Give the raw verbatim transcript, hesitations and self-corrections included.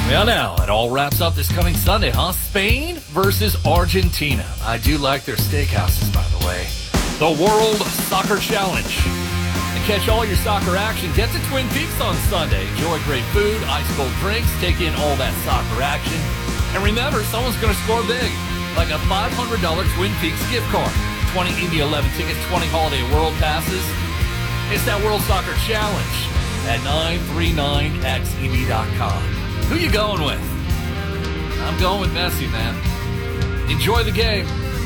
Well, now, it all wraps up this coming Sunday, huh? Spain versus Argentina. I do like their steakhouses, by the way. The World Soccer Challenge. And catch all your soccer action. Get to Twin Peaks on Sunday. Enjoy great food, ice-cold drinks, take in all that soccer action. And remember, someone's going to score big, like a five hundred dollars Twin Peaks gift card, twenty Indy eleven tickets, twenty Holiday World passes. It's that World Soccer Challenge at nine three nine X E V dot com. Who you going with? I'm going with Messi, man. Enjoy the game.